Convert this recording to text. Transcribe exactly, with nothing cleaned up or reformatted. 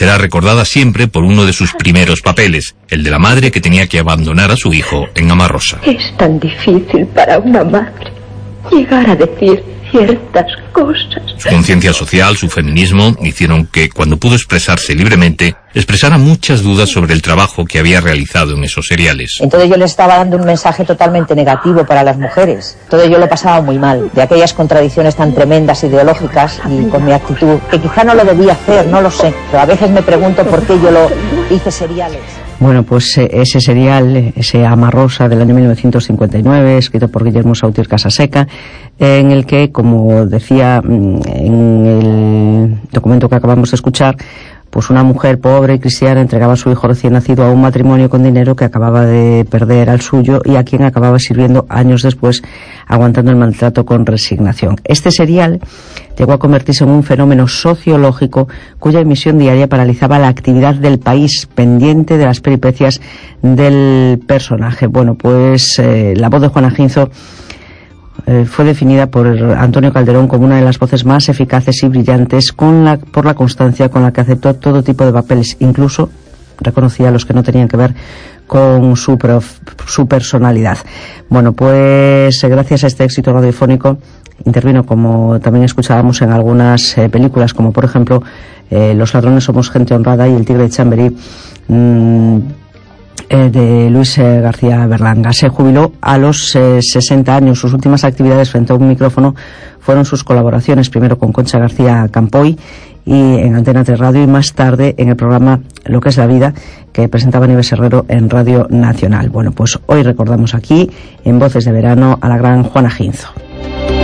Será recordada siempre por uno de sus primeros papeles, el de la madre que tenía que abandonar a su hijo en Amarrosa. Es tan difícil para una madre llegar a decir ciertas cosas. Su conciencia social, su feminismo, hicieron que, cuando pudo expresarse libremente, expresara muchas dudas sobre el trabajo que había realizado en esos seriales. Entonces yo le estaba dando un mensaje totalmente negativo para las mujeres. Entonces yo lo pasaba muy mal, de aquellas contradicciones tan tremendas ideológicas, y con mi actitud, que quizá no lo debía hacer, no lo sé, pero a veces me pregunto por qué yo lo hice seriales. Bueno, pues ese serial, ese Amarrosa del año mil novecientos cincuenta y nueve, escrito por Guillermo Sautier Casaseca, en el que, como decía en el documento que acabamos de escuchar, pues una mujer pobre y cristiana entregaba a su hijo recién nacido a un matrimonio con dinero que acababa de perder al suyo y a quien acababa sirviendo años después, aguantando el maltrato con resignación. Este serial llegó a convertirse en un fenómeno sociológico cuya emisión diaria paralizaba la actividad del país, pendiente de las peripecias del personaje. Bueno, pues eh, la voz de Juana Ginzo eh, fue definida por Antonio Calderón como una de las voces más eficaces y brillantes con la, por la constancia con la que aceptó todo tipo de papeles, incluso reconocía a los que no tenían que ver con su, prof, su personalidad. Bueno, pues eh, gracias a este éxito radiofónico intervino, como también escuchábamos, en algunas eh, películas, como por ejemplo eh, Los ladrones somos gente honrada y El tigre de Chamberí, mmm, eh, de Luis eh, García Berlanga. Se jubiló a los eh, sesenta años. Sus últimas actividades frente a un micrófono fueron sus colaboraciones, primero con Concha García Campoy y en Antena tres Radio, y más tarde en el programa Lo que es la vida, que presentaba Nieves Herrero en Radio Nacional. Bueno, pues hoy recordamos aquí, en Voces de Verano, a la gran Juana Ginzo.